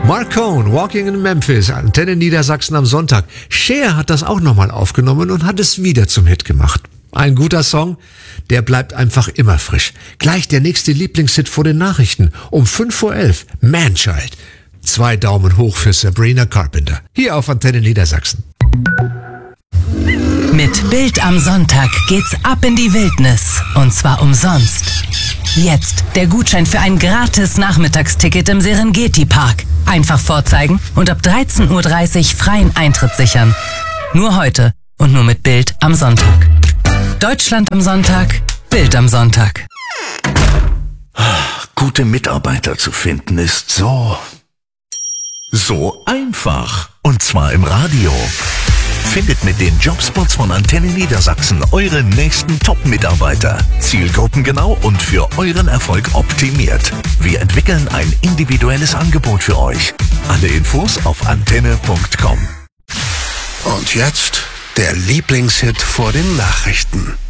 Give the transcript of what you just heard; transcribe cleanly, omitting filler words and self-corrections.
Mark Cohn, Walking in Memphis, Antenne Niedersachsen am Sonntag. Cher hat das auch nochmal aufgenommen und hat es wieder zum Hit gemacht. Ein guter Song, der bleibt einfach immer frisch. Gleich der nächste Lieblingshit vor den Nachrichten. Um 5:11 Uhr, Manchild. 2 Daumen hoch für Sabrina Carpenter. Hier auf Antenne Niedersachsen. Mit Bild am Sonntag geht's ab in die Wildnis. Und zwar umsonst. Jetzt der Gutschein für ein gratis Nachmittagsticket im Serengeti-Park. Einfach vorzeigen und ab 13:30 Uhr freien Eintritt sichern. Nur heute und nur mit Bild am Sonntag. Deutschland am Sonntag, Bild am Sonntag. Gute Mitarbeiter zu finden ist so einfach. Und zwar im Radio. Findet mit den Jobspots von Antenne Niedersachsen eure nächsten Top-Mitarbeiter. Zielgruppengenau und für euren Erfolg optimiert. Wir entwickeln ein individuelles Angebot für euch. Alle Infos auf antenne.com. Und jetzt der Lieblingshit vor den Nachrichten.